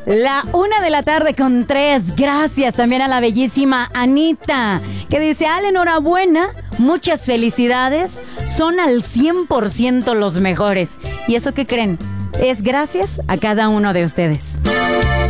1:03 p.m. Gracias también a la bellísima Anita, que dice: Ale, enhorabuena, muchas felicidades, son al 100% los mejores. ¿Y eso qué creen? Es gracias a cada uno de ustedes.